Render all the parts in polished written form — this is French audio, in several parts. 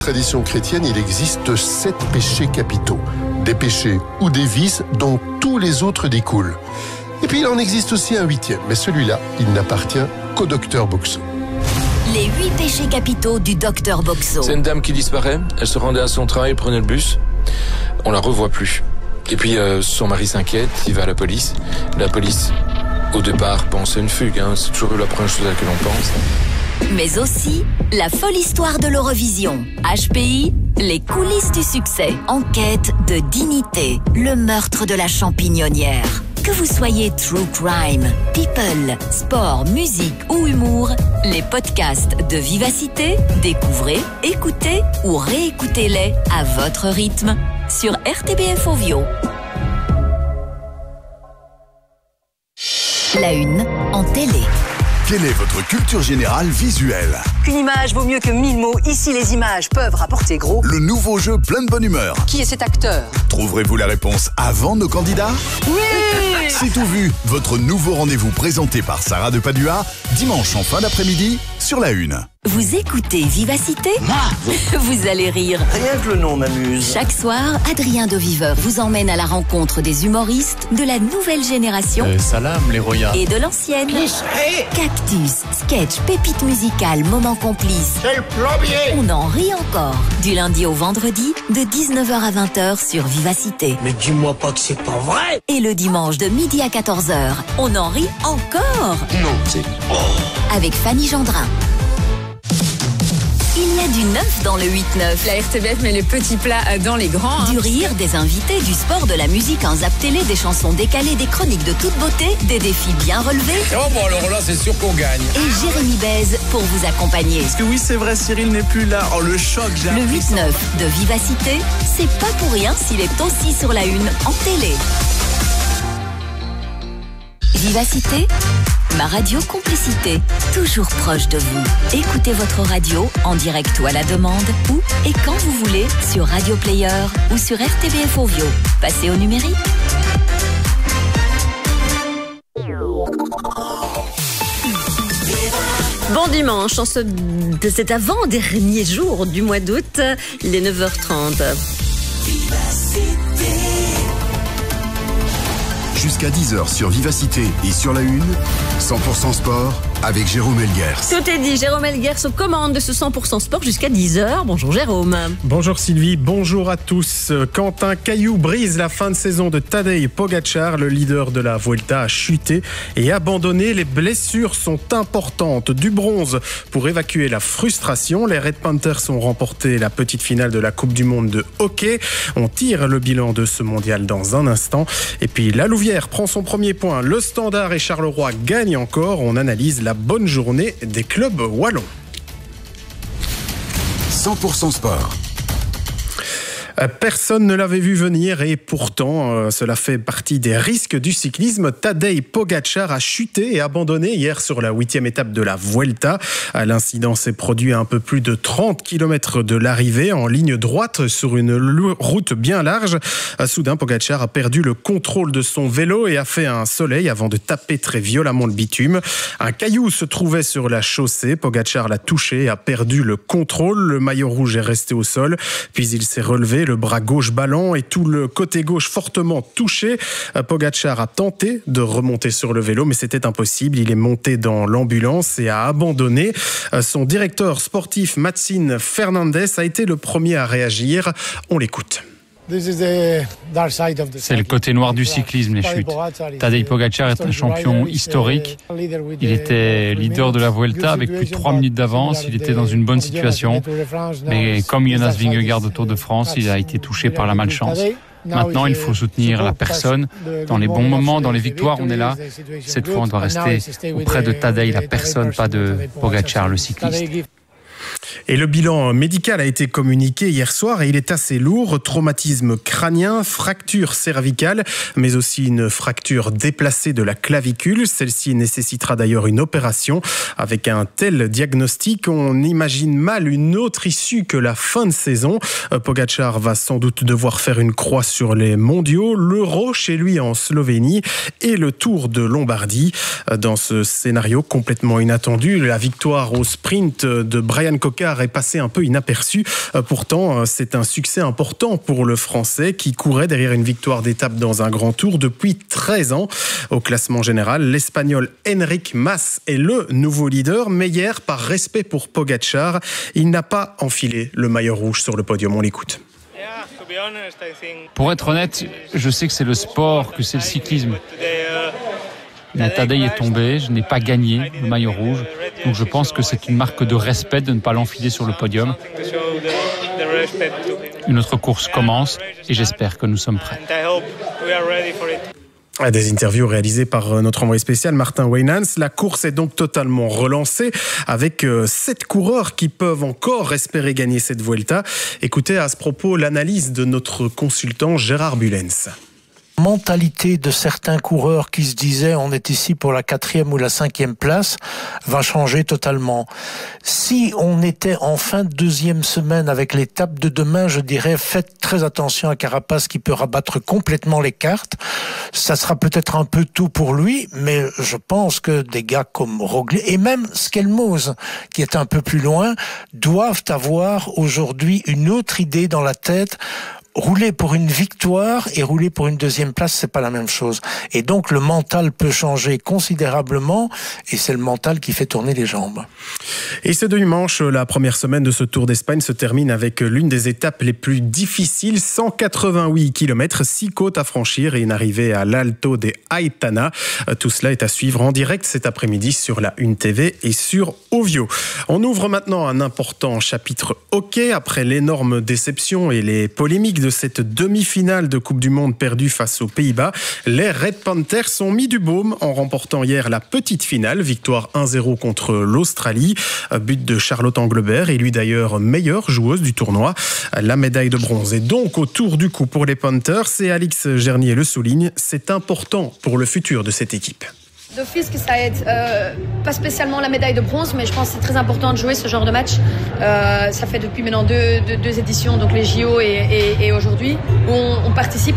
Tradition chrétienne, il existe 7 péchés capitaux. Des péchés ou des vices dont tous les autres découlent. Et puis il en existe aussi un 8e, mais celui-là, il n'appartient qu'au docteur Boxo. Les 8 péchés capitaux du docteur Boxo. C'est une dame qui disparaît, elle se rendait à son travail, prenait le bus, on la revoit plus. Et puis son mari s'inquiète, il va à la police. La police, au départ, pense à une fugue, c'est toujours la première chose à laquelle on pense. Mais aussi la folle histoire de l'Eurovision. HPI, les coulisses du succès. Enquête de dignité, le meurtre de la champignonnière. Que vous soyez true crime, people, sport, musique ou humour, les podcasts de Vivacité, découvrez, écoutez ou réécoutez-les à votre rythme sur RTBF Ovio. La une en télé. Quelle est votre culture générale visuelle? Qu'une image vaut mieux que 1000 mots. Ici, les images peuvent rapporter gros. Le nouveau jeu plein de bonne humeur. Qui est cet acteur? Trouverez-vous la réponse avant nos candidats? Oui! C'est tout vu, votre nouveau rendez-vous présenté par Sarah de Padua, dimanche en fin d'après-midi, sur La Une. Vous écoutez Vivacité? Vous allez rire. Rien que le nom m'amuse. Chaque soir, Adrien de Viveur vous emmène à la rencontre des humoristes de la nouvelle génération Salam, les Royas. et de l'ancienne. Cactus, sketch, pépites musicales, moments complices. C'est le plombier. On en rit encore. Du lundi au vendredi, de 19h à 20h sur Vivacité. Mais dis-moi pas que c'est pas vrai. Et le dimanche de midi à 14h, on en rit encore. Non, c'est... Avec Fanny Gendrin. Il y a du neuf dans le 8-9. La RTBF met les petits plats dans les grands. Du rire, des invités, du sport, de la musique, un zap télé, des chansons décalées, des chroniques de toute beauté, des défis bien relevés. Oh bon, alors là, c'est sûr qu'on gagne. Et Jérémy Bèze pour vous accompagner. Parce que oui, c'est vrai, Cyril n'est plus là. Oh, le choc, j'ai Le appris ça. 8-9 de Vivacité, c'est pas pour rien s'il est aussi sur la une en télé. Vivacité, ma radio complicité, toujours proche de vous. Écoutez votre radio en direct ou à la demande, où et quand vous voulez, sur Radio Player ou sur RTBF Ovio. Passez au numérique. Bon dimanche, de cet avant-dernier jour du mois d'août, il est 9h30. Jusqu'à 10h sur Vivacité et sur La Une, 100% sport avec Jérôme Elguers. Tout est dit, Jérôme Elguers aux commandes de ce 100% sport jusqu'à 10h. Bonjour Jérôme. Bonjour Sylvie, bonjour à tous. Quand un caillou brise la fin de saison de Tadej Pogačar, le leader de la Vuelta a chuté et abandonné. Les blessures sont importantes. Du bronze pour évacuer la frustration. Les Red Panthers ont remporté la petite finale de la Coupe du Monde de hockey. On tire le bilan de ce mondial dans un instant. Et puis la Louvière prend son premier point. Le Standard et Charleroi gagnent encore. On analyse la bonne journée des clubs wallons. 100% sport. Personne ne l'avait vu venir et pourtant, cela fait partie des risques du cyclisme. Tadej Pogačar a chuté et abandonné hier sur la 8e étape de la Vuelta. L'incident s'est produit à un peu plus de 30 km de l'arrivée, en ligne droite sur une route bien large. Soudain, Pogačar a perdu le contrôle de son vélo et a fait un soleil avant de taper très violemment le bitume. Un caillou se trouvait sur la chaussée. Pogačar l'a touché et a perdu le contrôle. Le maillot rouge est resté au sol, puis il s'est relevé, le bras gauche ballant et tout le côté gauche fortement touché. Pogačar a tenté de remonter sur le vélo, mais c'était impossible. Il est monté dans l'ambulance et a abandonné. Son directeur sportif, Matsin Fernandez, a été le premier à réagir. On l'écoute. C'est le côté noir du cyclisme, les chutes. Tadej Pogačar est un champion historique. Il était leader de la Vuelta avec plus de 3 minutes d'avance. Il était dans une bonne situation. Mais comme Jonas Vingegaard au Tour de France, il a été touché par la malchance. Maintenant, il faut soutenir la personne. Dans les bons moments, dans les victoires, on est là. Cette fois, on doit rester auprès de Tadej, la personne, pas de Pogačar, le cycliste. Et le bilan médical a été communiqué hier soir et il est assez lourd. Traumatisme crânien, fracture cervicale, mais aussi une fracture déplacée de la clavicule. Celle-ci nécessitera d'ailleurs une opération. Avec un tel diagnostic, on imagine mal une autre issue que la fin de saison. Pogačar va sans doute devoir faire une croix sur les mondiaux, l'Euro chez lui en Slovénie et le Tour de Lombardie. Dans ce scénario complètement inattendu, la victoire au sprint de Brian Cocard Oscar est passé un peu inaperçu. Pourtant, c'est un succès important pour le Français qui courait derrière une victoire d'étape dans un grand tour depuis 13 ans. Au classement général, l'Espagnol Enric Mas est le nouveau leader, mais hier, par respect pour Pogačar, il n'a pas enfilé le maillot rouge sur le podium. On l'écoute. Pour être honnête, je sais que c'est le sport, que c'est le cyclisme. Mais Tadej est tombé, je n'ai pas gagné le maillot rouge. Donc je pense que c'est une marque de respect de ne pas l'enfiler sur le podium. Une autre course commence et j'espère que nous sommes prêts. Des interviews réalisées par notre envoyé spécial Martin Weynans. La course est donc totalement relancée avec 7 coureurs qui peuvent encore espérer gagner cette Vuelta. Écoutez à ce propos l'analyse de notre consultant Gérard Bullens. Mentalité de certains coureurs qui se disaient on est ici pour la 4e ou la 5e place va changer totalement. Si on était en fin de 2e semaine avec l'étape de demain, je dirais faites très attention à Carapaz qui peut rabattre complètement les cartes. Ça sera peut-être un peu tout pour lui, mais je pense que des gars comme Roglic et même Skelmoz qui est un peu plus loin doivent avoir aujourd'hui une autre idée dans la tête. Rouler pour une victoire et rouler pour une 2e place, c'est pas la même chose. Et donc, le mental peut changer considérablement et c'est le mental qui fait tourner les jambes. Et ce dimanche, la première semaine de ce Tour d'Espagne se termine avec l'une des étapes les plus difficiles, 188 km, 6 côtes à franchir et une arrivée à l'Alto de Aitana. Tout cela est à suivre en direct cet après-midi sur la Une TV et sur Ovio. On ouvre maintenant un important chapitre hockey après l'énorme déception et les polémiques de cette demi-finale de Coupe du Monde perdue face aux Pays-Bas. Les Red Panthers ont mis du baume en remportant hier la petite finale, victoire 1-0 contre l'Australie, but de Charlotte Englebert, élue d'ailleurs meilleure joueuse du tournoi. La médaille de bronze est donc autour du cou pour les Panthers et Alix Gernier le souligne, c'est important pour le futur de cette équipe. D'office que ça aide, pas spécialement la médaille de bronze, mais je pense que c'est très important de jouer ce genre de match. Ça fait depuis maintenant deux éditions, donc les JO et aujourd'hui, où on participe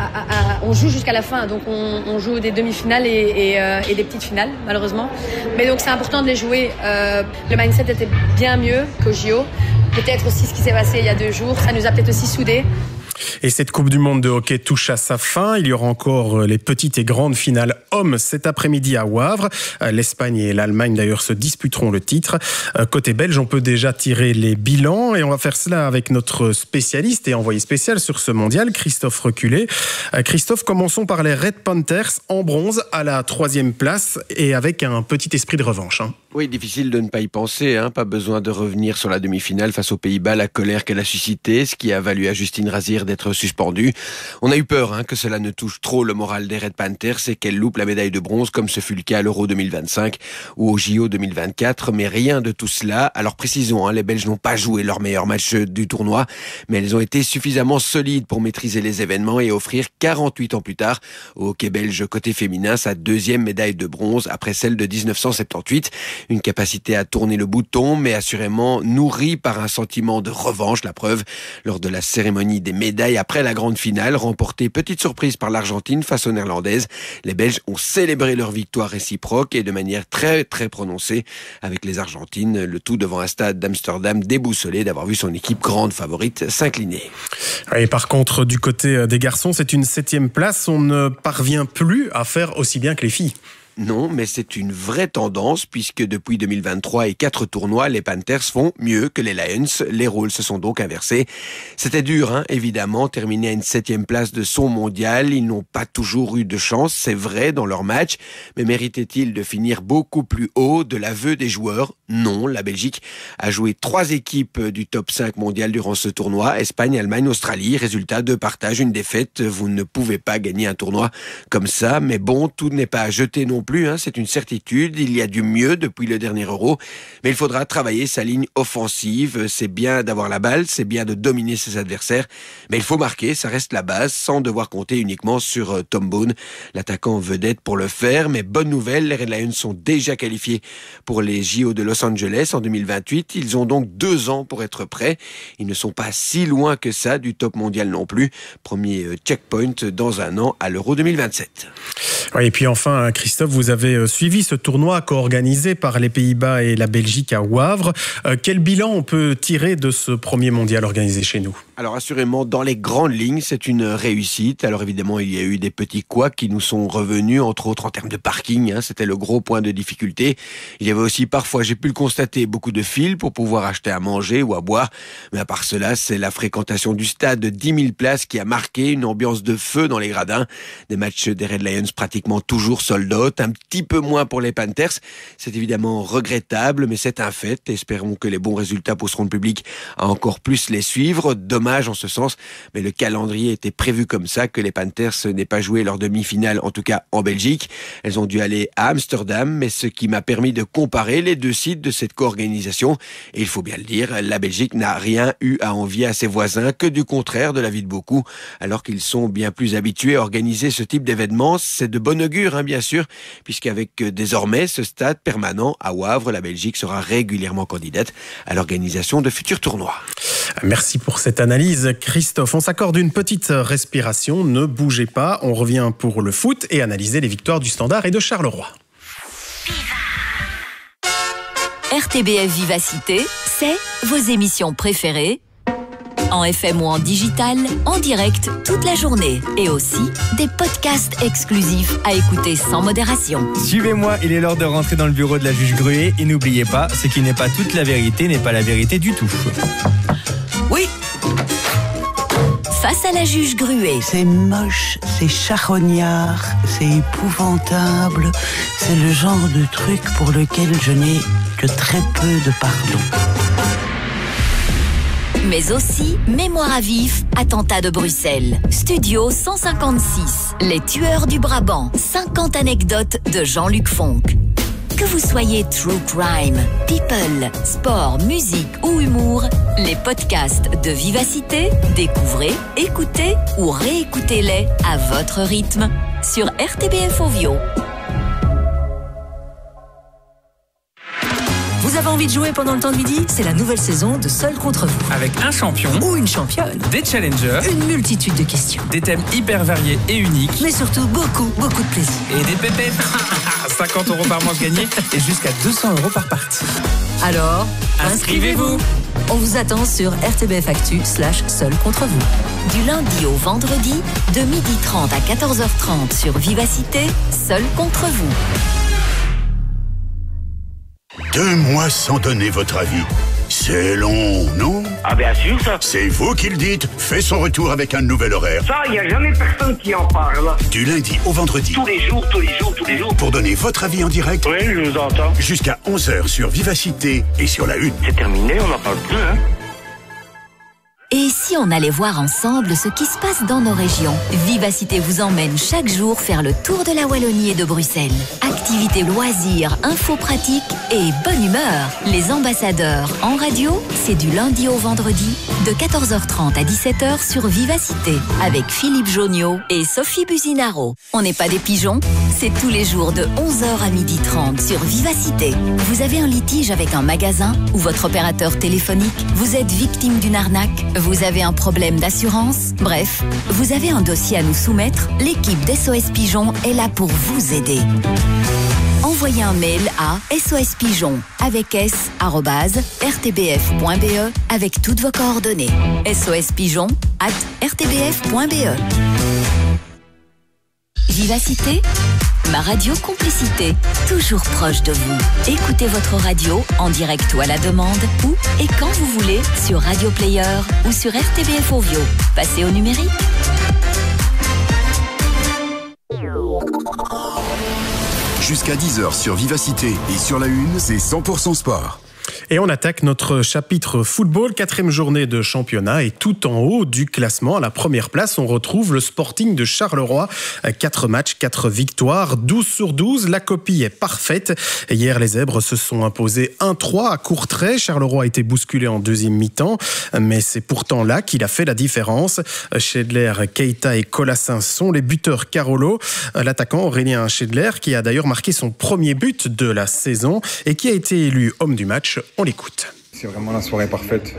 on joue jusqu'à la fin, donc on joue des demi-finales et des petites finales, malheureusement. Mais donc c'est important de les jouer. Le mindset était bien mieux qu'aux JO. Peut-être aussi ce qui s'est passé il y a 2 jours, ça nous a peut-être aussi soudés. Et cette Coupe du Monde de hockey touche à sa fin. Il y aura encore les petites et grandes finales hommes cet après-midi à Wavre. L'Espagne et l'Allemagne d'ailleurs se disputeront le titre. Côté belge, on peut déjà tirer les bilans et on va faire cela avec notre spécialiste et envoyé spécial sur ce mondial, Christophe Reculé. Christophe, commençons par les Red Panthers en bronze à la 3e place et avec un petit esprit de revanche. Oui, difficile de ne pas y penser, pas besoin de revenir sur la demi-finale face aux Pays-Bas, la colère qu'elle a suscité, ce qui a valu à Justine Razir d'être suspendue. On a eu peur que cela ne touche trop le moral des Red Panthers et qu'elle loupe la médaille de bronze comme ce fut le cas à l'Euro 2025 ou au JO 2024, mais rien de tout cela. Alors précisons, les Belges n'ont pas joué leur meilleur match du tournoi, mais elles ont été suffisamment solides pour maîtriser les événements et offrir 48 ans plus tard au hockey belge côté féminin sa 2e médaille de bronze après celle de 1978. Une capacité à tourner le bouton, mais assurément nourrie par un sentiment de revanche. La preuve, lors de la cérémonie des médailles après la grande finale, remportée petite surprise par l'Argentine face aux Néerlandaises, les Belges ont célébré leur victoire réciproque et de manière très très prononcée avec les Argentines, le tout devant un stade d'Amsterdam déboussolé d'avoir vu son équipe grande favorite s'incliner. Et par contre, du côté des garçons, c'est une 7e place. On ne parvient plus à faire aussi bien que les filles. Non, mais c'est une vraie tendance puisque depuis 2023 et 4 tournois, les Panthers font mieux que les Lions. Les rôles se sont donc inversés. C'était dur, évidemment, terminer à une 7e place de son mondial. Ils n'ont pas toujours eu de chance, c'est vrai, dans leur match. Mais méritaient-ils de finir beaucoup plus haut de l'aveu des joueurs? Non, la Belgique a joué 3 équipes du top 5 mondial durant ce tournoi. Espagne, Allemagne, Australie. Résultat, 2 partages, une défaite. Vous ne pouvez pas gagner un tournoi comme ça. Mais bon, tout n'est pas à jeter non plus, c'est une certitude, il y a du mieux depuis le dernier Euro, mais il faudra travailler sa ligne offensive, c'est bien d'avoir la balle, c'est bien de dominer ses adversaires, mais il faut marquer, ça reste la base, sans devoir compter uniquement sur Tom Bone, l'attaquant vedette pour le faire, mais bonne nouvelle, les Red Lions sont déjà qualifiés pour les JO de Los Angeles en 2028, ils ont donc 2 ans pour être prêts, ils ne sont pas si loin que ça du top mondial non plus, premier checkpoint dans un an à l'Euro 2027. Et puis enfin, Christophe, vous avez suivi ce tournoi co-organisé par les Pays-Bas et la Belgique à Wavre. Quel bilan on peut tirer de ce premier mondial organisé chez nous ? Alors assurément, dans les grandes lignes, c'est une réussite. Alors évidemment, il y a eu des petits couacs qui nous sont revenus, entre autres en termes de parking. C'était le gros point de difficulté. Il y avait aussi parfois, j'ai pu le constater, beaucoup de files pour pouvoir acheter à manger ou à boire. Mais à part cela, c'est la fréquentation du stade de 10 000 places qui a marqué une ambiance de feu dans les gradins. Des matchs des Red Lions pratiquement toujours sold out, un petit peu moins pour les Panthers. C'est évidemment regrettable, mais c'est un fait. Espérons que les bons résultats pousseront le public à encore plus les suivre. Dommage en ce sens, mais le calendrier était prévu comme ça, que les Panthers n'aient pas joué leur demi-finale, en tout cas en Belgique. Elles ont dû aller à Amsterdam, mais ce qui m'a permis de comparer les deux sites de cette co-organisation. Et il faut bien le dire, la Belgique n'a rien eu à envier à ses voisins, que du contraire de l'avis de beaucoup, alors qu'ils sont bien plus habitués à organiser ce type d'événements. C'est de bon augure, bien sûr, puisqu'avec désormais ce stade permanent à Wavre, la Belgique sera régulièrement candidate à l'organisation de futurs tournois. Merci pour cette analyse, Christophe. On s'accorde une petite respiration, ne bougez pas. On revient pour le foot et analyser les victoires du Standard et de Charleroi. RTBF Vivacité, c'est vos émissions préférées, en FM ou en digital, en direct toute la journée. Et aussi des podcasts exclusifs à écouter sans modération. Suivez-moi, il est l'heure de rentrer dans le bureau de la juge Gruet. Et n'oubliez pas, ce qui n'est pas toute la vérité n'est pas la vérité du tout. Oui. Face à la juge Gruet. C'est moche, c'est charognard, c'est épouvantable. C'est le genre de truc pour lequel je n'ai que très peu de pardon. Mais aussi Mémoire à vif, attentat de Bruxelles. Studio 156, Les tueurs du Brabant. 50 anecdotes de Jean-Luc Fonck. Que vous soyez true crime, people, sport, musique ou humour, les podcasts de Vivacité, découvrez, écoutez ou réécoutez-les à votre rythme sur RTBF Ovio. Vous avez envie de jouer pendant le temps de midi ? C'est la nouvelle saison de Seul contre vous. Avec un champion ou une championne, des challengers, une multitude de questions, des thèmes hyper variés et uniques, mais surtout beaucoup de plaisir. Et des pépettes. 50 € par manche gagnée et jusqu'à 200 € par partie. Alors, inscrivez-vous. On vous attend sur RTBF Actu/Seul contre vous. Du lundi au vendredi, de 12h30 à 14h30 sur Vivacité, Seul contre vous. 2 mois sans donner votre avis. C'est long, non? Ah bien sûr, ça. C'est vous qui le dites. Fait son retour avec un nouvel horaire. Ça, il n'y a jamais personne qui en parle. Du lundi au vendredi. Tous les jours. Pour donner votre avis en direct. Oui, je vous entends. Jusqu'à 11h sur Vivacité et sur la Une. C'est terminé, on n'en parle plus, hein? Et si on allait voir ensemble ce qui se passe dans nos régions ? Vivacité vous emmène chaque jour faire le tour de la Wallonie et de Bruxelles. Activités, loisirs, infos pratiques et bonne humeur. Les ambassadeurs en radio, c'est du lundi au vendredi de 14h30 à 17h sur Vivacité avec Philippe Joniot et Sophie Buzinaro. On n'est pas des pigeons, c'est tous les jours de 11h à 12h30 sur Vivacité. Vous avez un litige avec un magasin ou votre opérateur téléphonique ? Vous êtes victime d'une arnaque ? Vous avez un problème d'assurance? Bref, vous avez un dossier à nous soumettre? L'équipe d'SOS Pigeon est là pour vous aider. Envoyez un mail à sospigeon avec s@rtbf.be avec toutes vos coordonnées. sospigeon@rtbf.be. Vivacité, ma radio complicité, toujours proche de vous. Écoutez votre radio en direct ou à la demande, où et quand vous voulez, sur Radio Player ou sur RTBF Ovio. Passez au numérique. Jusqu'à 10h sur Vivacité et sur la Une, c'est 100% sport. Et on attaque notre chapitre football, 4e journée de championnat et tout en haut du classement. À la première place, on retrouve le Sporting de Charleroi. 4 matchs, 4 victoires, 12 sur 12. La copie est parfaite. Hier, les Zèbres se sont imposés 1-3 à Courtrai. Charleroi a été bousculé en deuxième mi-temps, mais c'est pourtant là qu'il a fait la différence. Schedler, Keita et Colassin sont les buteurs Carolo. L'attaquant Aurélien Schedler, qui a d'ailleurs marqué son premier but de la saison et qui a été élu homme du match. On l'écoute. C'est vraiment la soirée parfaite.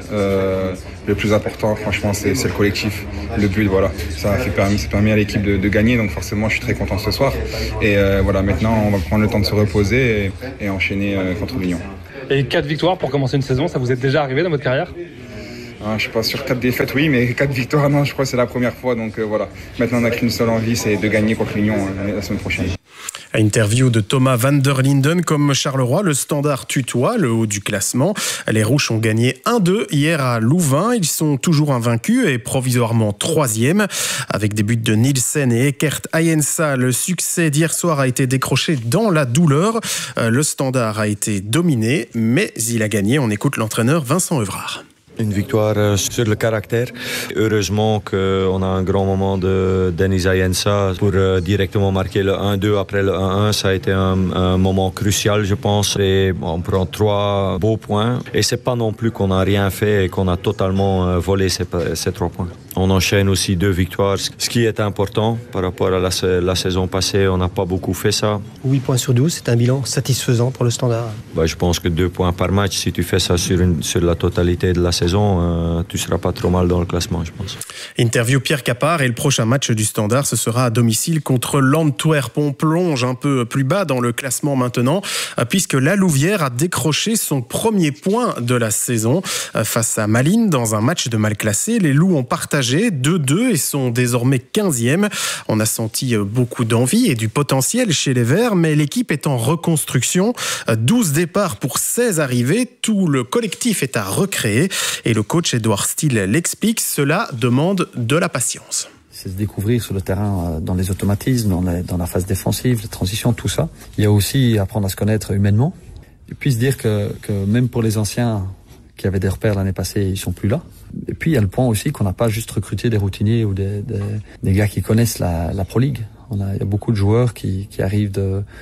Le plus important, franchement, c'est le collectif, le but, voilà. Ça permis à l'équipe de gagner, donc forcément, je suis très content ce soir. Et voilà, maintenant, on va prendre le temps de se reposer et enchaîner contre l'Union. Et 4 victoires pour commencer une saison, ça vous est déjà arrivé dans votre carrière ? Je ne suis pas sûr, 4 défaites, oui, mais 4 victoires, non, je crois que c'est la première fois. Donc voilà, maintenant, on n'a qu'une seule envie, c'est de gagner contre l'Union la semaine prochaine. Interview de Thomas van der Linden. Comme Charleroi, le Standard tutoie le haut du classement. Les Rouges ont gagné 1-2 hier à Louvain. Ils sont toujours invaincus et provisoirement 3e. Avec des buts de Nielsen et Eckert Ayensa, le succès d'hier soir a été décroché dans la douleur. Le Standard a été dominé, mais il a gagné. On écoute l'entraîneur Vincent Evrard. Une victoire sur le caractère. Heureusement qu'on a un grand moment de Denis Ayensa pour directement marquer le 1-2 après le 1-1. Ça a été un moment crucial, je pense. Et on prend 3 beaux points. Et c'est pas non plus qu'on n'a rien fait et qu'on a totalement volé ces 3 points. On enchaîne aussi 2 victoires, ce qui est important par rapport à la saison passée. On n'a pas beaucoup fait ça. 8 points sur 12, c'est un bilan satisfaisant pour le Standard. Je pense que 2 points par match, si tu fais ça sur la totalité de la saison, tu seras pas trop mal dans le classement, je pense. Interview Pierre Capard, et le prochain match du Standard, ce sera à domicile contre l'Antwerp. On plonge un peu plus bas dans le classement maintenant, puisque la Louvière a décroché son premier point de la saison face à Malines dans un match de mal classé. Les Loups ont partagé 2-2 et sont désormais 15e. On a senti beaucoup d'envie et du potentiel chez les Verts, mais l'équipe est en reconstruction. 12 départs pour 16 arrivées. Tout le collectif est à recréer. Et le coach Edouard Steele l'explique, cela demande de la patience. C'est se découvrir sur le terrain dans les automatismes, dans la phase défensive, les transitions, tout ça. Il y a aussi apprendre à se connaître humainement. Et puis se dire que même pour les anciens qui avaient des repères l'année passée, ils sont plus là. Et puis il y a le point aussi qu'on n'a pas juste recruté des routiniers ou des gars qui connaissent la Pro League. Il y a beaucoup de joueurs qui arrivent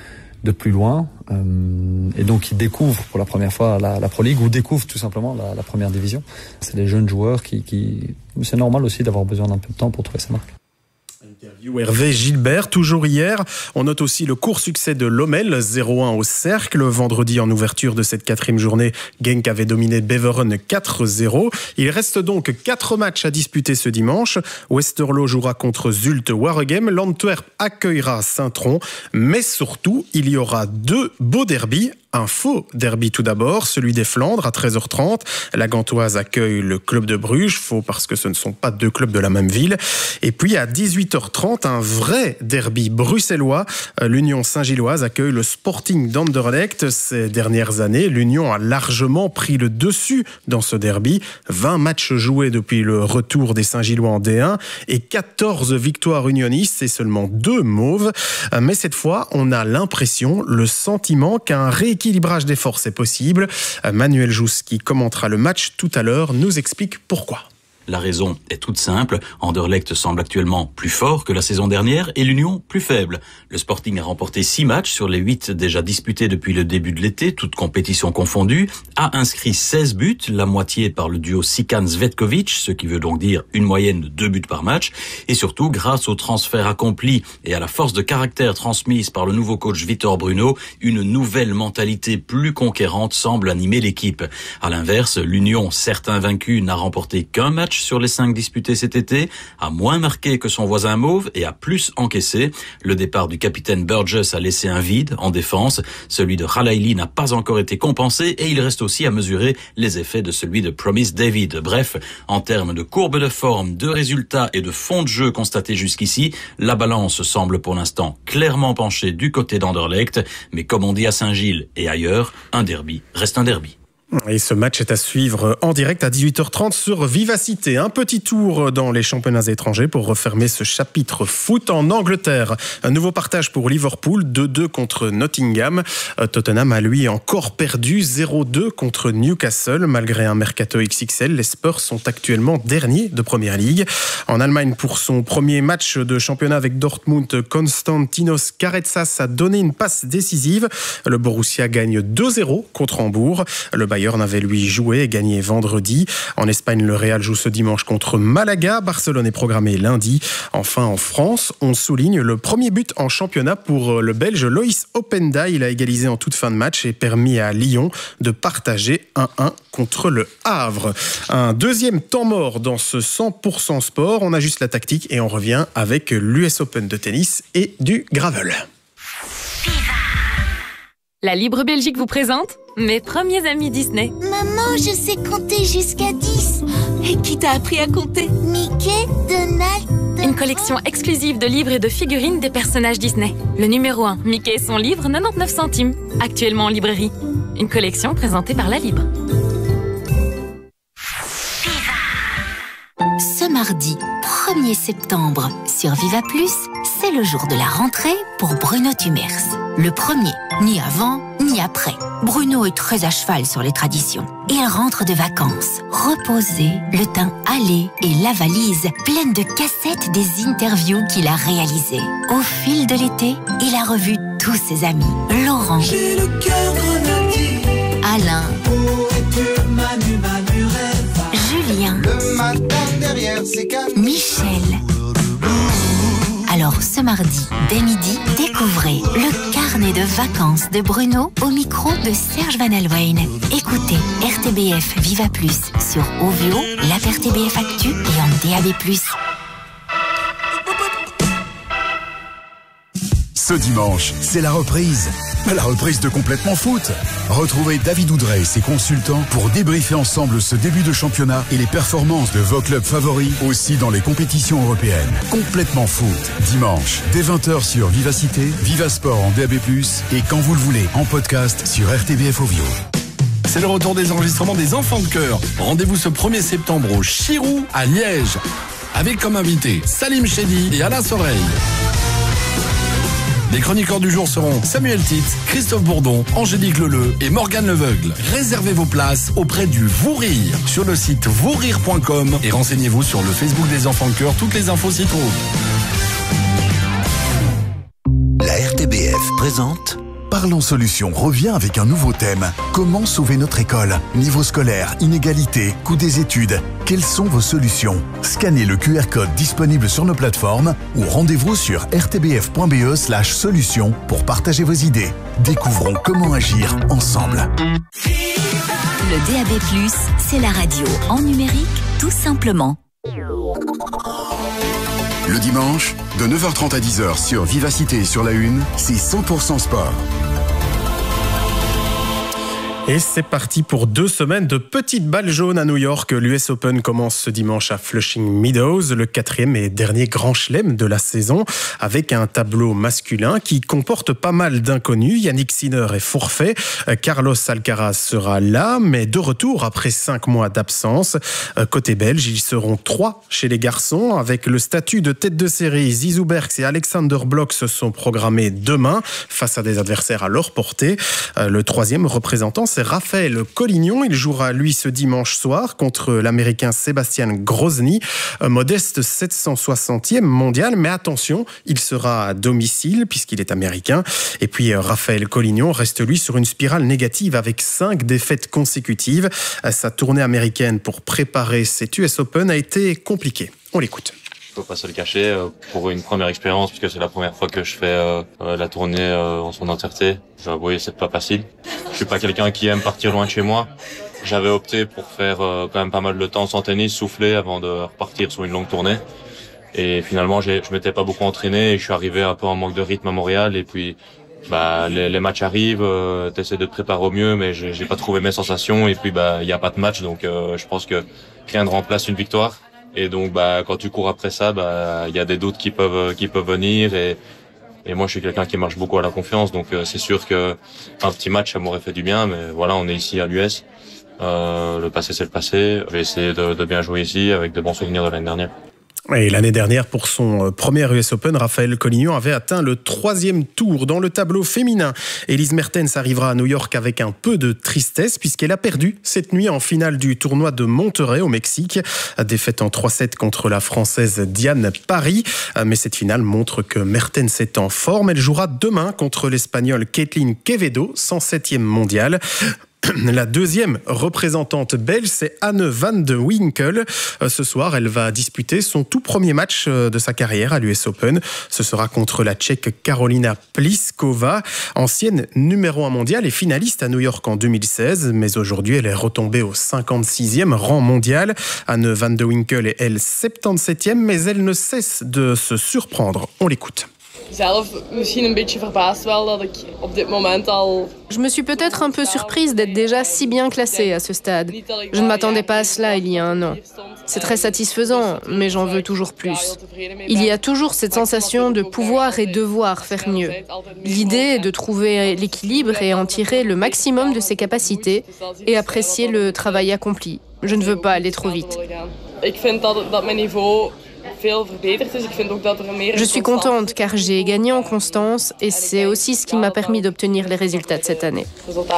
de plus loin et donc qui découvrent pour la première fois la Pro League ou découvrent tout simplement la première division. C'est des jeunes joueurs qui c'est normal aussi d'avoir besoin d'un peu de temps pour trouver sa marque. Interview Hervé Gilbert, toujours hier. On note aussi le court succès de Lommel, 0-1 au Cercle. Vendredi, en ouverture de cette 4e journée, Genk avait dominé Beveren 4-0. Il reste donc 4 matchs à disputer ce dimanche. Westerlo jouera contre Zulte Waregem. L'Antwerp accueillera Saint-Tron. Mais surtout, il y aura 2 beaux derbys. Un faux derby tout d'abord, celui des Flandres à 13h30. La Gantoise accueille le club de Bruges, faux parce que ce ne sont pas 2 clubs de la même ville. Et puis à 18h30, un vrai derby bruxellois. L'Union Saint-Gilloise accueille le Sporting d'Anderlecht. Ces dernières années, l'Union a largement pris le dessus dans ce derby. 20 matchs joués depuis le retour des Saint-Gillois en D1 et 14 victoires unionistes et seulement 2 mauves. Mais cette fois, on a l'impression, le sentiment qu'un rééquilibrage des forces est possible. Manuel Jousse, qui commentera le match tout à l'heure, nous explique pourquoi. La raison est toute simple. Anderlecht semble actuellement plus fort que la saison dernière et l'Union plus faible. Le Sporting a remporté 6 matchs sur les 8 déjà disputés depuis le début de l'été, toutes compétitions confondues, a inscrit 16 buts, la moitié par le duo Sikan-Zvetkovic, ce qui veut donc dire une moyenne de 2 buts par match, et surtout grâce au transfert accompli et à la force de caractère transmise par le nouveau coach Vitor Bruno, une nouvelle mentalité plus conquérante semble animer l'équipe. À l'inverse, l'Union, certes invaincue, n'a remporté qu'un match sur les 5 disputés cet été, a moins marqué que son voisin mauve et a plus encaissé. Le départ du capitaine Burgess a laissé un vide en défense. Celui de Khalaili n'a pas encore été compensé et il reste aussi à mesurer les effets de celui de Promise David. Bref, en termes de courbe de forme, de résultats et de fond de jeu constatés jusqu'ici, la balance semble pour l'instant clairement penchée du côté d'Anderlecht. Mais comme on dit à Saint-Gilles et ailleurs, un derby reste un derby. Et ce match est à suivre en direct à 18h30 sur Vivacité. Un petit tour dans les championnats étrangers pour refermer ce chapitre foot en Angleterre. Un nouveau partage pour Liverpool, 2-2 contre Nottingham. Tottenham a lui encore perdu 0-2 contre Newcastle. Malgré un mercato XXL, les Spurs sont actuellement derniers de Première Ligue. En Allemagne, pour son premier match de championnat avec Dortmund, Konstantinos Karetsas a donné une passe décisive. Le Borussia gagne 2-0 contre Hambourg. Le Bayern Bayern avait lui joué et gagné vendredi. En Espagne, le Real joue ce dimanche contre Malaga. Barcelone est programmé lundi. Enfin, en France, on souligne le premier but en championnat pour le Belge Loïs Openda. Il a égalisé en toute fin de match et permis à Lyon de partager 1-1 contre le Havre. Un deuxième temps mort dans ce 100% sport. On ajuste la tactique et on revient avec l'US Open de tennis et du gravel. La Libre Belgique vous présente mes premiers amis Disney. Maman, je sais compter jusqu'à 10. Et qui t'a appris à compter? Mickey, Donald... Une collection exclusive de livres et de figurines des personnages Disney. Le numéro 1, Mickey et son livre, 99 centimes. Actuellement en librairie. Une collection présentée par La Libre. Ce mardi 1er septembre, sur Viva Plus, c'est le jour de la rentrée pour Bruno Thumers. Le premier, ni avant, ni après. Bruno est très à cheval sur les traditions. Il rentre de vacances, reposé, le teint hâlé et la valise pleine de cassettes des interviews qu'il a réalisées. Au fil de l'été, il a revu tous ses amis. Laurent, j'ai le cœur grenadier. Alain, Julien, le matin derrière ses cannes. Michel. Alors ce mardi, dès midi, découvrez le carnet de vacances de Bruno au micro de Serge Van Alwijn. Écoutez RTBF Viva Plus sur Ovio, l'app RTBF Actu et en DAB+. Ce dimanche, c'est la reprise. La reprise de Complètement Foot. Retrouvez David Oudrey et ses consultants pour débriefer ensemble ce début de championnat et les performances de vos clubs favoris aussi dans les compétitions européennes. Complètement Foot. Dimanche, dès 20h sur Vivacité, Vivasport en DAB+, et quand vous le voulez, en podcast sur RTBF Ovio. C'est le retour des enregistrements des Enfants de Chœur. Rendez-vous ce 1er septembre au Chirou à Liège. Avec comme invités Salim Chedi et Alain Soreille. Les chroniqueurs du jour seront Samuel Titz, Christophe Bourdon, Angélique Leleu et Morgane Leveugle. Réservez vos places auprès du Vous Rire sur le site vousrire.com et renseignez-vous sur le Facebook des Enfants de Chœur. Toutes les infos s'y trouvent. La RTBF présente Parlons Solutions revient avec un nouveau thème. Comment sauver notre école? Niveau scolaire, inégalité, coût des études. Quelles sont vos solutions? Scannez le QR code disponible sur nos plateformes ou rendez-vous sur rtbf.be/solutions pour partager vos idées. Découvrons comment agir ensemble. Le DAB+, c'est la radio en numérique, tout simplement. Le dimanche, de 9h30 à 10h sur Vivacité et sur la Une, c'est 100% sport. Et c'est parti pour 2 semaines de petites balles jaunes à New York. L'US Open commence ce dimanche à Flushing Meadows, le 4e et dernier grand chelem de la saison, avec un tableau masculin qui comporte pas mal d'inconnus. Yannick Sinner est forfait, Carlos Alcaraz sera là, mais de retour après 5 mois d'absence. Côté belge, ils seront 3 chez les garçons, avec le statut de tête de série. Zizou Berks et Alexander Blok se sont programmés demain, face à des adversaires à leur portée. Le 3e représentant, c'est Raphaël Collignon. Il jouera, lui, ce dimanche soir contre l'Américain Sébastien Grozny, modeste 760e mondial. Mais attention, il sera à domicile puisqu'il est américain. Et puis, Raphaël Collignon reste, lui, sur une spirale négative avec 5 défaites consécutives. Sa tournée américaine pour préparer cet US Open a été compliquée. On l'écoute. Faut pas se le cacher, pour une première expérience, puisque c'est la première fois que je fais la tournée en son entièreté. Oui, c'est pas facile. Je suis pas quelqu'un qui aime partir loin de chez moi. J'avais opté pour faire quand même pas mal de temps sans tennis, souffler avant de repartir sur une longue tournée. Et finalement, je m'étais pas beaucoup entraîné et je suis arrivé un peu en manque de rythme à Montréal. Et puis, les matchs arrivent, t'essaies de te préparer au mieux, mais j'ai pas trouvé mes sensations. Et puis, il y a pas de match, donc je pense que rien ne remplace une victoire. Et donc, quand tu cours après ça, il y a des doutes qui peuvent venir. Et moi, je suis quelqu'un qui marche beaucoup à la confiance. Donc, c'est sûr que un petit match, ça m'aurait fait du bien. Mais voilà, on est ici à l'US. Le passé, c'est le passé. Je vais essayer de bien jouer ici avec de bons souvenirs de l'année dernière. Et l'année dernière, pour son premier US Open, Raphaël Collignon avait atteint le 3e tour. Dans le tableau féminin, Elise Mertens arrivera à New York avec un peu de tristesse puisqu'elle a perdu cette nuit en finale du tournoi de Monterrey au Mexique. Défaite en 3-7 contre la Française Diane Parry. Mais cette finale montre que Mertens est en forme. Elle jouera demain contre l'Espagnole Caitlin Quevedo, 107e mondiale. La deuxième représentante belge, c'est Anne van de Winkel. Ce soir, elle va disputer son tout premier match de sa carrière à l'US Open. Ce sera contre la Tchèque Karolina Pliskova, ancienne numéro 1 mondiale et finaliste à New York en 2016. Mais aujourd'hui, elle est retombée au 56e rang mondial. Anne van de Winkel est, elle, 77e, mais elle ne cesse de se surprendre. On l'écoute. Je me suis peut-être un peu surprise d'être déjà si bien classée à ce stade. Je ne m'attendais pas à cela il y a un an. C'est très satisfaisant, mais j'en veux toujours plus. Il y a toujours cette sensation de pouvoir et devoir faire mieux. L'idée est de trouver l'équilibre et en tirer le maximum de ses capacités et apprécier le travail accompli. Je ne veux pas aller trop vite. Je suis contente car j'ai gagné en constance et c'est aussi ce qui m'a permis d'obtenir les résultats de cette année.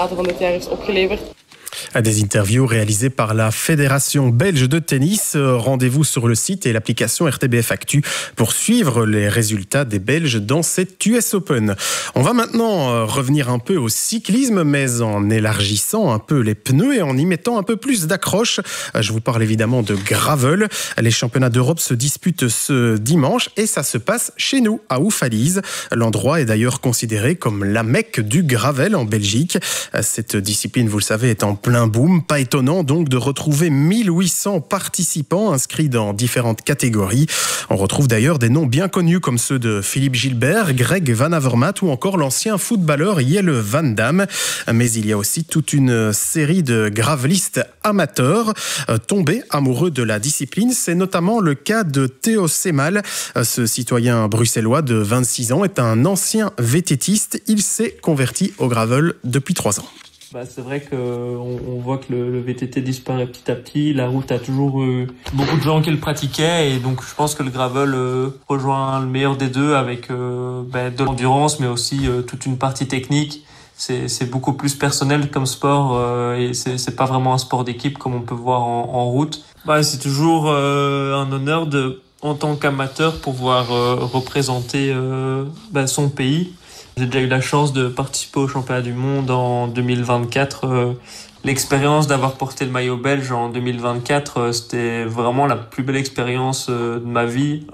À des interviews réalisées par la Fédération belge de tennis. Rendez-vous sur le site et l'application RTBF Actu pour suivre les résultats des Belges dans cette US Open. On va maintenant revenir un peu au cyclisme, mais en élargissant un peu les pneus et en y mettant un peu plus d'accroche. Je vous parle évidemment de gravel. Les championnats d'Europe se disputent ce dimanche et ça se passe chez nous, à Oufalise. L'endroit est d'ailleurs considéré comme la Mecque du gravel en Belgique. Cette discipline, vous le savez, est en plein boom. Pas étonnant donc de retrouver 1800 participants inscrits dans différentes catégories. On retrouve d'ailleurs des noms bien connus comme ceux de Philippe Gilbert, Greg Van Avermaet ou encore l'ancien footballeur Jelle Van Damme. Mais il y a aussi toute une série de gravelistes amateurs tombés amoureux de la discipline. C'est notamment le cas de Théo Semal. Ce citoyen bruxellois de 26 ans est un ancien VTTiste. Il s'est converti au gravel depuis 3 ans. C'est vrai qu'on voit que le VTT disparaît petit à petit. La route a toujours eu beaucoup de gens qui le pratiquaient et donc je pense que le gravel rejoint le meilleur des deux avec de l'endurance mais aussi toute une partie technique. C'est beaucoup plus personnel comme sport et c'est pas vraiment un sport d'équipe comme on peut voir en route. C'est toujours un honneur en tant qu'amateur pouvoir représenter son pays. J'ai déjà eu la chance de participer au championnat du monde en 2024. L'expérience d'avoir porté le maillot belge en 2024, c'était vraiment la plus belle expérience de ma vie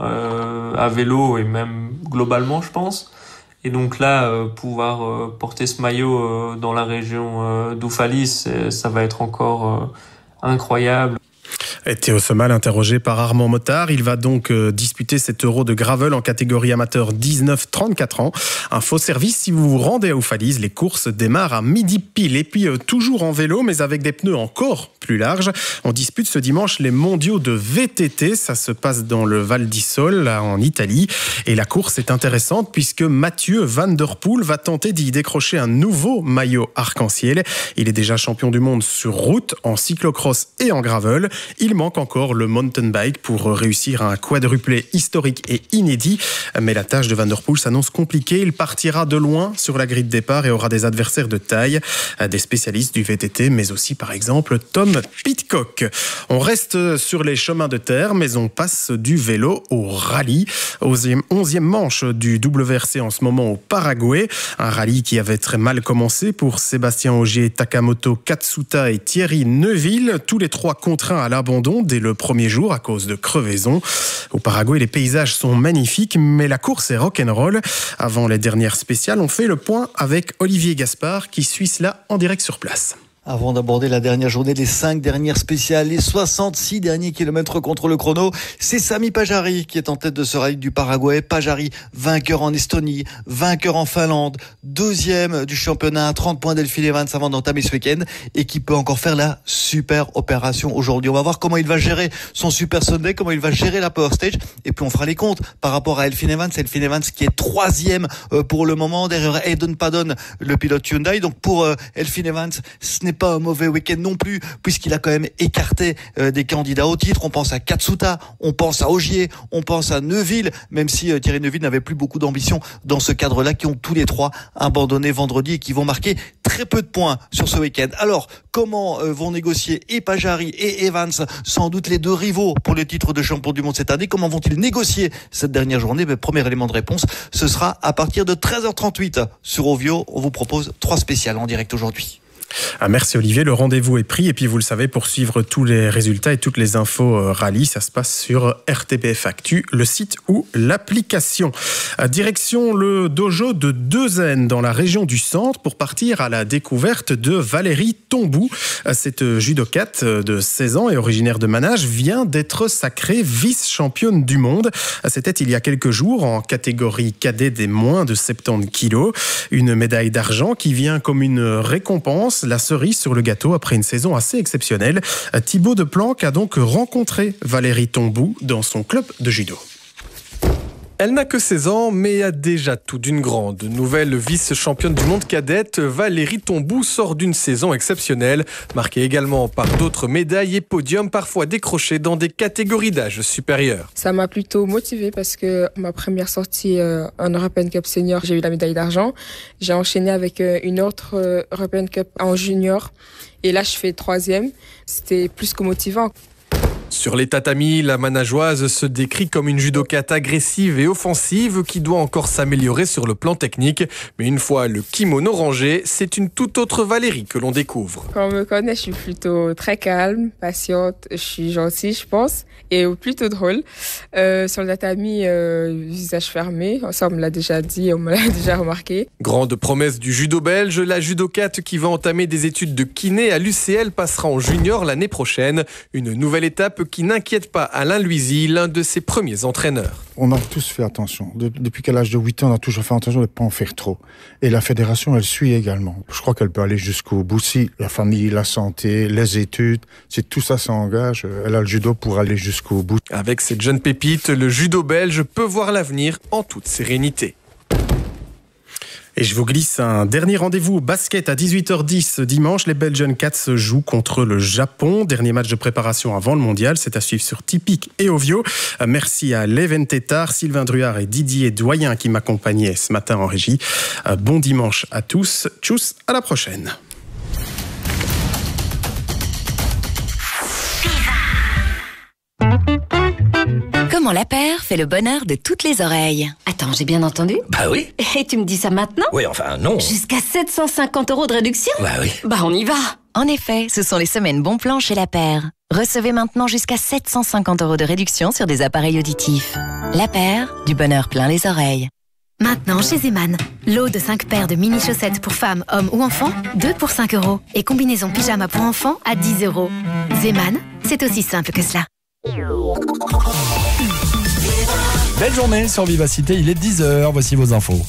à vélo et même globalement, je pense. Et donc là, pouvoir porter ce maillot dans la région d'Oufalise, ça va être encore incroyable. Et Théo Semal, interrogé par Armand Motard, il va donc disputer cet Euro de gravel en catégorie amateur 19-34 ans. Un faux service, si vous vous rendez à Oufalise, les courses démarrent à midi pile. Et puis toujours en vélo, mais avec des pneus encore plus larges. On dispute ce dimanche les mondiaux de VTT. Ça se passe dans le Val d'Isole, là, en Italie. Et la course est intéressante puisque Mathieu Van Der Poel va tenter d'y décrocher un nouveau maillot arc-en-ciel. Il est déjà champion du monde sur route, en cyclocross et en gravel. Il manque encore le mountain bike pour réussir un quadruplé historique et inédit. Mais la tâche de Van Der Poel s'annonce compliquée. Il partira de loin sur la grille de départ et aura des adversaires de taille, des spécialistes du VTT, mais aussi par exemple Tom Pidcock. On reste sur les chemins de terre, mais on passe du vélo au rallye. 11e manche du WRC en ce moment au Paraguay. Un rallye qui avait très mal commencé pour Sébastien Ogier, Takamoto Katsuta et Thierry Neuville. Tous les trois contraints à l'abandon dès le premier jour à cause de crevaisons. Au Paraguay, les paysages sont magnifiques, mais la course est rock'n'roll. Avant les dernières spéciales, on fait le point avec Olivier Gaspard qui suit cela en direct sur place. Avant d'aborder la dernière journée, les 5 dernières spéciales, les 66 derniers kilomètres contre le chrono, c'est Sami Pajari qui est en tête de ce rallye du Paraguay. Pajari, vainqueur en Estonie, vainqueur en Finlande, 2e du championnat à 30 points d'Elfyn Evans avant d'entamer ce week-end et qui peut encore faire la super opération aujourd'hui. On va voir comment il va gérer son Super Sunday, comment il va gérer la Power Stage et puis on fera les comptes par rapport à Elfyn Evans. Elfyn Evans qui est 3e pour le moment derrière Hayden Paddon, le pilote Hyundai. Donc pour Elfyn Evans, ce n'est pas un mauvais week-end non plus, puisqu'il a quand même écarté des candidats au titre. On pense à Katsuta, on pense à Ogier, on pense à Neuville, même si Thierry Neuville n'avait plus beaucoup d'ambition dans ce cadre-là, qui ont tous les trois abandonné vendredi et qui vont marquer très peu de points sur ce week-end. Alors, comment vont négocier et Pajari et Evans, sans doute les deux rivaux pour le titre de champion du monde cette année? Comment vont-ils négocier cette dernière journée? Premier élément de réponse, ce sera à partir de 13h38 sur Ovio. On vous propose 3 spéciales en direct aujourd'hui. Merci Olivier, le rendez-vous est pris et puis vous le savez, pour suivre tous les résultats et toutes les infos rallye, ça se passe sur RTBF Actu, le site ou l'application. Direction le dojo de Deuzen dans la région du Centre pour partir à la découverte de Valérie Tombou. Cette judokate de 16 ans et originaire de Manage vient d'être sacrée vice-championne du monde. C'était il y a quelques jours en catégorie cadet des moins de 70 kilos. Une médaille d'argent qui vient comme une récompense, la cerise sur le gâteau après une saison assez exceptionnelle. Thibaut Deplanque a donc rencontré Valérie Tombou dans son club de judo. Elle n'a que 16 ans, mais a déjà tout d'une grande. Nouvelle vice-championne du monde cadette, Valérie Tombou sort d'une saison exceptionnelle, marquée également par d'autres médailles et podiums parfois décrochés dans des catégories d'âge supérieurs. Ça m'a plutôt motivée parce que ma première sortie en European Cup Senior, j'ai eu la médaille d'argent. J'ai enchaîné avec une autre European Cup en junior et là je fais 3e. C'était plus que motivant. Sur les tatamis, la manageoise se décrit comme une judokate agressive et offensive qui doit encore s'améliorer sur le plan technique. Mais une fois le kimono rangé, c'est une toute autre Valérie que l'on découvre. Quand on me connaît, je suis plutôt très calme, patiente, je suis gentille, je pense, et plutôt drôle. Sur le tatami, visage fermé, ça on me l'a déjà dit, on me l'a déjà remarqué. Grande promesse du judo belge, la judokate qui va entamer des études de kiné à l'UCL passera en junior l'année prochaine. Une nouvelle étape qui n'inquiète pas Alain Luisy, l'un de ses premiers entraîneurs. On a tous fait attention. Depuis qu'à l'âge de 8 ans, on a toujours fait attention de ne pas en faire trop. Et la fédération, elle suit également. Je crois qu'elle peut aller jusqu'au bout. Si la famille, la santé, les études, si tout ça s'engage, elle a le judo pour aller jusqu'au bout. Avec cette jeune pépite, le judo belge peut voir l'avenir en toute sérénité. Et je vous glisse un dernier rendez-vous au basket à 18h10 dimanche. Les Belgian Cats jouent contre le Japon. Dernier match de préparation avant le mondial. C'est à suivre sur Tipeee et Ovio. Merci à Leven Tétard, Sylvain Druard et Didier Doyen qui m'accompagnaient ce matin en régie. Bon dimanche à tous. Tchuss, à la prochaine. Comment la paire fait le bonheur de toutes les oreilles. Attends, j'ai bien entendu? Bah oui. Et tu me dis ça maintenant? Oui, enfin non. Jusqu'à 750 € de réduction? Bah oui. Bah on y va. En effet, ce sont les semaines bon plan chez La Paire. Recevez maintenant jusqu'à 750 € de réduction sur des appareils auditifs. La Paire, du bonheur plein les oreilles. Maintenant chez Zeman, lot de 5 paires de mini chaussettes pour femmes, hommes ou enfants, 2 pour 5 €. Et combinaison pyjama pour enfants à 10 €. Zeman, c'est aussi simple que cela. Belle journée sur Vivacité, il est 10h, voici vos infos.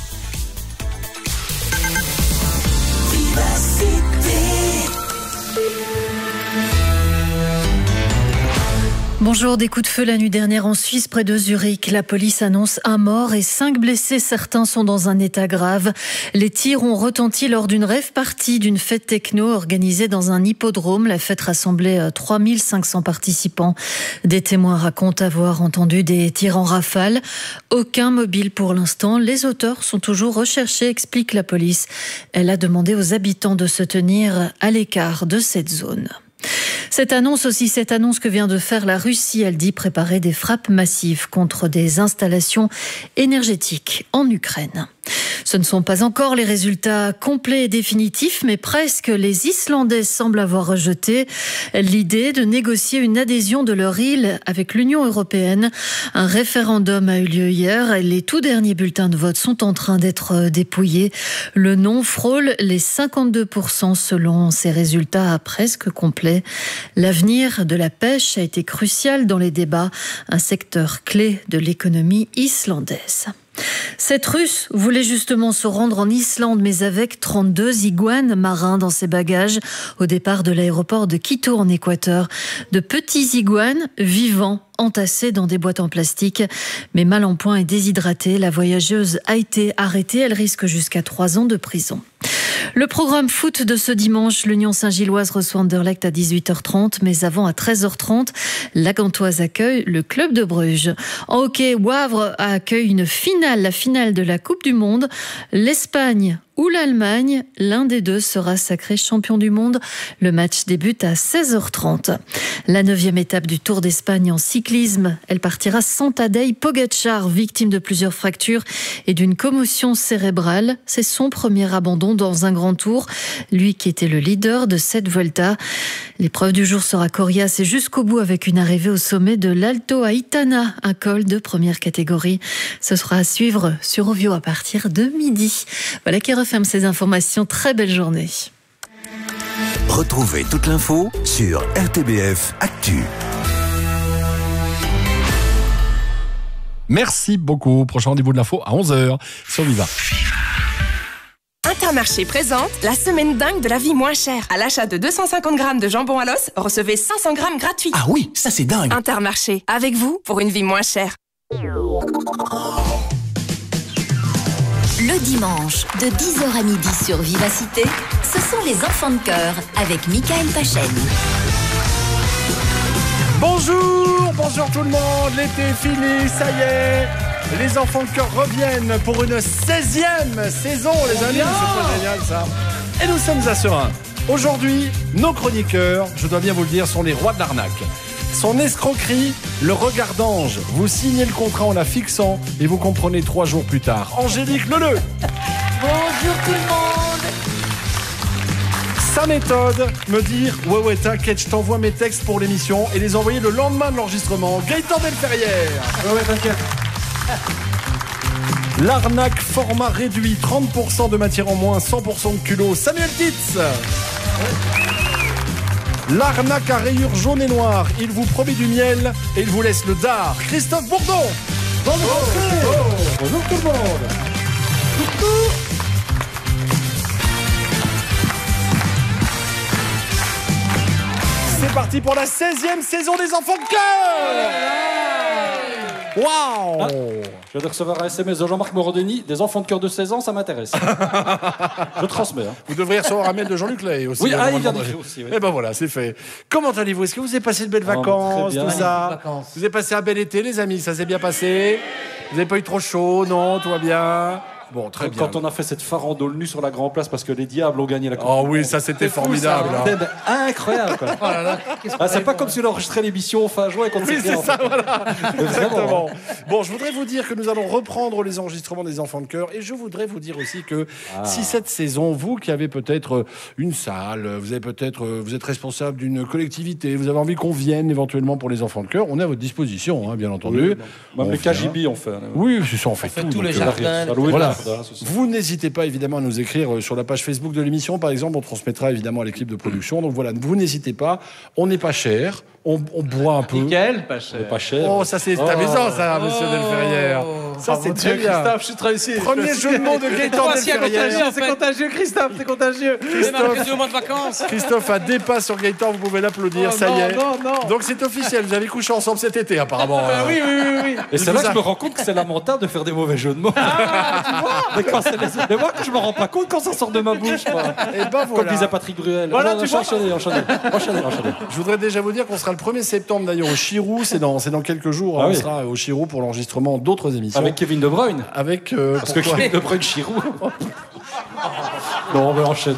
Bonjour, des coups de feu la nuit dernière en Suisse, près de Zurich. La police annonce un mort et 5 blessés. Certains sont dans un état grave. Les tirs ont retenti lors d'une rave party d'une fête techno organisée dans un hippodrome. La fête rassemblait 3500 participants. Des témoins racontent avoir entendu des tirs en rafale. Aucun mobile pour l'instant. Les auteurs sont toujours recherchés, explique la police. Elle a demandé aux habitants de se tenir à l'écart de cette zone. Cette annonce que vient de faire la Russie, elle dit préparer des frappes massives contre des installations énergétiques en Ukraine. Ce ne sont pas encore les résultats complets et définitifs, mais presque. Les Islandais semblent avoir rejeté l'idée de négocier une adhésion de leur île avec l'Union européenne. Un référendum a eu lieu hier. Les tout derniers bulletins de vote sont en train d'être dépouillés. Le non frôle les 52% selon ces résultats presque complets. L'avenir de la pêche a été crucial dans les débats, un secteur clé de l'économie islandaise. Cette Russe voulait justement se rendre en Islande, mais avec 32 iguanes marins dans ses bagages au départ de l'aéroport de Quito en Équateur. De petits iguanes vivants, entassés dans des boîtes en plastique, mais mal en point et déshydratée. La voyageuse a été arrêtée. Elle risque jusqu'à 3 ans de prison. Le programme foot de ce dimanche, l'Union Saint-Gilloise reçoit Anderlecht à 18h30, mais avant à 13h30, la Gantoise accueille le club de Bruges. En hockey, Wavre accueille la finale de la Coupe du Monde. L'Espagne ou l'Allemagne. L'un des deux sera sacré champion du monde. Le match débute à 16h30. La 9e étape du Tour d'Espagne en cyclisme. Elle partira sans Tadej Pogačar, victime de plusieurs fractures et d'une commotion cérébrale. C'est son premier abandon dans un grand tour. Lui qui était le leader de cette Vuelta. L'épreuve du jour sera coriace et jusqu'au bout avec une arrivée au sommet de l'Alto Aitana, un col de première catégorie. Ce sera à suivre sur Ovio à partir de midi. Voilà qui referme ces informations. Très belle journée. Retrouvez toute l'info sur RTBF Actu. Merci beaucoup. Prochain rendez-vous de l'info à 11h sur Viva. Intermarché présente la semaine dingue de la vie moins chère. À l'achat de 250 grammes de jambon à l'os, recevez 500 grammes gratuits. Ah oui, ça c'est dingue. Intermarché, avec vous pour une vie moins chère. Le dimanche, de 10h à midi sur Vivacité, ce sont les enfants de cœur avec Michael Pachen. Bonjour tout le monde, l'été est fini, ça y est. Les enfants de cœur reviennent pour une 16e saison, les amis. C'est pas génial ça. Et nous sommes à Serein. Aujourd'hui, nos chroniqueurs, je dois bien vous le dire, sont les rois de l'arnaque. Son escroquerie, le regard d'ange. Vous signez le contrat en la fixant et vous comprenez 3 jours plus tard. Angélique Leleu. Bonjour tout le monde. Sa méthode, me dire ouais t'inquiète, je t'envoie mes textes pour l'émission et les envoyer le lendemain de l'enregistrement. Gaëtan Delferrière. Ouais t'inquiète. L'arnaque format réduit, 30% de matière en moins, 100% de culot. Samuel Titz. L'arnaque à rayures jaune et noir, il vous promet du miel et il vous laisse le dard. Christophe Bourdon. Bonjour tout le monde. C'est parti pour la 16e saison des enfants de cœur. Waouh! Je viens de recevoir un SMS de Jean-Marc Morandini, des enfants de cœur de 16 ans, ça m'intéresse. Je transmets. Vous devriez recevoir un mail de Jean-Luc Lay aussi. Oui, il vient d'écrire aussi. Oui. Et ben voilà, c'est fait. Comment allez-vous? Est-ce que vous avez passé de belles vacances, tout ça? Vous avez passé un bel été, les amis? Ça s'est bien passé? Vous n'avez pas eu trop chaud? Non, tout va bien? Bon, très bien. Quand on a fait cette farandole nue sur la Grand Place parce que les Diables ont gagné la Coupe. Oh oui, ça c'était formidable. C'était incroyable. Quoi. Oh là là, c'est pas comme si on enregistrait l'émission fin juin et qu'on oui, c'est ça, voilà. Exactement. Bon, je voudrais vous dire que nous allons reprendre les enregistrements des enfants de cœur et je voudrais vous dire aussi que si cette saison, vous qui avez peut-être une salle, vous êtes responsable d'une collectivité, vous avez envie qu'on vienne éventuellement pour les enfants de cœur, on est à votre disposition, hein, bien entendu. Oui, même les KGB on fait. Oui, c'est ça, on fait tout. Tous les jardins. Voilà. Vous n'hésitez pas évidemment à nous écrire sur la page Facebook de l'émission, par exemple, on transmettra évidemment à l'équipe de production. Donc voilà, vous n'hésitez pas, on n'est pas cher, on boit un peu. Nickel, pas cher. Pas cher. Oh, ça c'est amusant ça, monsieur Delferrière. Ça c'est très bien. Christophe, je suis très ici. Premier jeu de mots de Gaëtan Delferrière. C'est contagieux, Christophe, c'est contagieux. Christophe a des pas sur Gaëtan, vous pouvez l'applaudir, ça y est. Non. Donc c'est officiel, vous avez couché ensemble cet été apparemment. Oui. Et c'est là que je me rends compte que c'est lamentable de faire des mauvais jeux de mots. Mais moi que je me rends pas compte quand ça sort de ma bouche. Et ben voilà. Comme disait Patrick Bruel. Voilà, enchaînez. Je voudrais déjà vous dire qu'on sera le 1er septembre d'ailleurs au Chirou, c'est dans quelques jours. On sera au Chirou pour l'enregistrement d'autres émissions. Avec Kevin De Bruyne. Parce que Kevin De Bruyne Chirou. Non, mais enchaîner.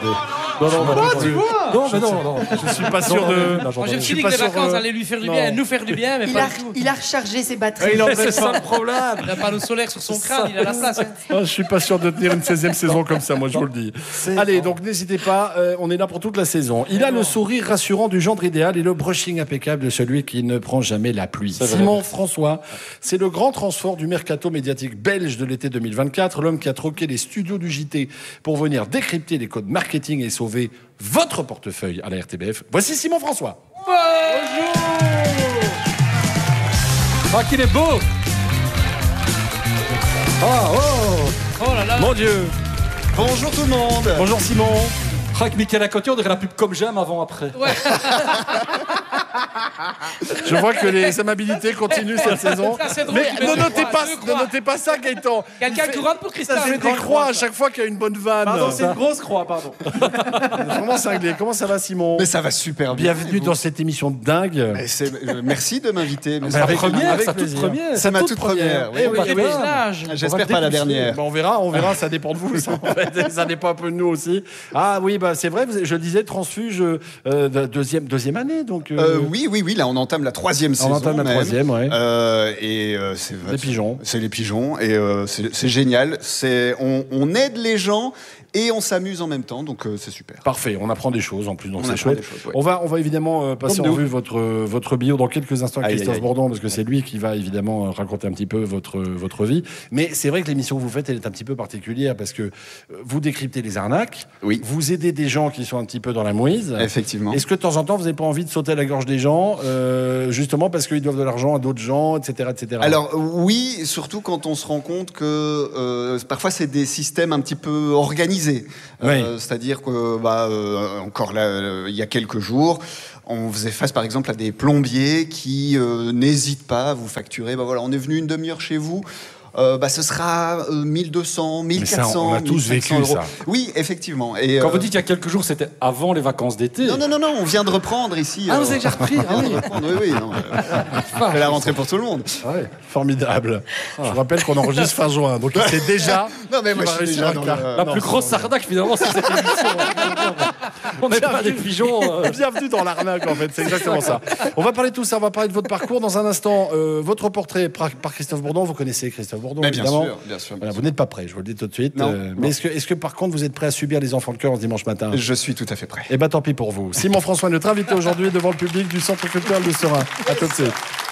Non. Je suis pas sûr de. Moi, je me suis dit que les vacances allaient lui faire du bien, nous faire du bien, mais pas du tout. Il a rechargé ses batteries. C'est ça le problème. Il a pas panneau solaire sur son crâne, il a la place. Je suis pas sûr de tenir une 16e saison comme ça, moi je vous le dis. Allez, donc n'hésitez pas, on est là pour toute la saison. Il a le sourire rassurant du gendre idéal et le brushing impeccable de celui qui ne prend jamais la pluie. Simon François, c'est le grand transfert du mercato médiatique belge de l'été 2024, l'homme qui a troqué les studios du JT pour venir décrypter les codes marketing et sauver votre portefeuille à la RTBF. Voici Simon François. Bonjour. Ah, qu'il est beau. Oh là là. Mon Dieu. Bonjour tout le monde. Bonjour Simon. Avec Michael Acotti, on dirait la pub Comme J'aime avant-après. Ouais. Je vois que les amabilités continuent cette saison. Mais ne notez pas ça, Gaëtan. Quelqu'un qui rentre pour Christophe. Ça fait des croix à chaque fois qu'il y a une bonne vanne. Pardon, c'est une grosse croix, pardon. Vraiment cinglé. Comment ça va, Simon? Mais ça va super bien. Bienvenue dans cette émission de dingue. Merci de m'inviter. C'est ma toute première. J'espère pas la dernière. On verra, ça dépend de vous. Ça, en fait. Ça dépend un peu de nous aussi. Ah oui, c'est vrai, je disais transfuge deuxième année. Donc, Oui, là on entame la troisième saison. On entame la troisième, ouais. C'est les pigeons. C'est les pigeons et c'est génial. On aide les gens et on s'amuse en même temps, donc c'est super. Parfait, on apprend des choses en plus, donc c'est chouette. On va évidemment passer en revue votre bio dans quelques instants avec Christophe Bourdon, parce que c'est lui qui va évidemment raconter un petit peu votre vie. Mais c'est vrai que l'émission que vous faites, elle est un petit peu particulière, parce que vous décryptez les arnaques, vous aidez des gens qui sont un petit peu dans la mouise. Effectivement. Est-ce que de temps en temps, vous n'avez pas envie de sauter à la gorge des gens, justement parce qu'ils doivent de l'argent à d'autres gens, etc., etc. Alors oui, surtout quand on se rend compte que parfois c'est des systèmes un petit peu organisés. C'est-à-dire que encore là, il y a quelques jours, on faisait face par exemple à des plombiers qui n'hésitent pas à vous facturer. Voilà, on est venu une demi-heure chez vous. Ce sera 1200, 1400. Ça, on a tous vécu euros. ça. Oui, effectivement. Et quand vous dites il y a quelques jours, c'était avant les vacances d'été. Non, on vient de reprendre ici. Ah, vous avez déjà repris? Oui. On fait la rentrée pour tout le monde. Ouais, formidable. Je rappelle qu'on enregistre fin juin, donc c'est déjà. Non, mais moi, je suis déjà la plus grosse arnaque finalement, c'est cette émission. On n'est pas des pigeons. Bienvenue dans l'arnaque, en fait. C'est exactement ça. On va parler de tout ça. On va parler de votre parcours dans un instant. Votre portrait par Christophe Bourdon. Vous connaissez Christophe Bourdon, évidemment. Bien sûr. Voilà, vous n'êtes pas prêt, je vous le dis tout de suite. Non. Mais est-ce que par contre vous êtes prêt à subir les enfants de cœur ce dimanche matin? Je suis tout à fait prêt. Eh bien tant pis pour vous. Simon François est notre invité aujourd'hui devant le public du Centre culturel de Seraing. À tout de suite.